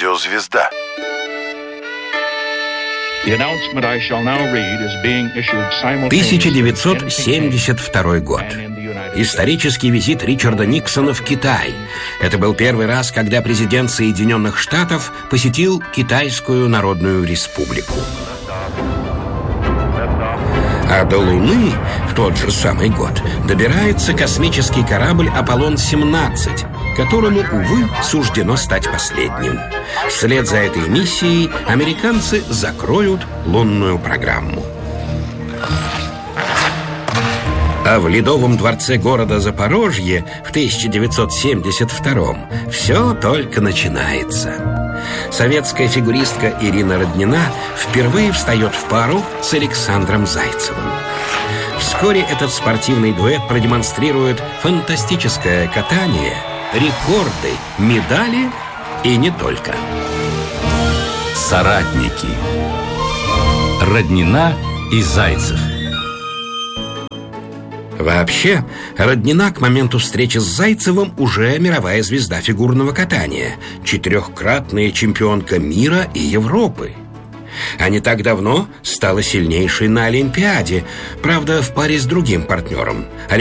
радиозвезда. 1972 год. Исторический визит Ричарда Никсона в Китай. Это был первый раз, когда президент Соединенных Штатов посетил Китайскую Народную Республику. А до Луны в тот же самый год добирается космический корабль «Аполлон-17», которому, увы, суждено стать последним. Вслед за этой миссией американцы закроют лунную программу. А в Ледовом дворце города Запорожье в 1972-м все только начинается. Советская фигуристка Ирина Роднина впервые встает в пару с Александром Зайцевым. Вскоре этот спортивный дуэт продемонстрирует фантастическое катание, рекорды, медали и не только. Соратники. Роднина и Зайцев. Вообще, Роднина к моменту встречи с Зайцевым уже мировая звезда фигурного катания, 4-кратная чемпионка мира и Европы. А не так давно стала сильнейшей на Олимпиаде, правда, в паре с другим партнером.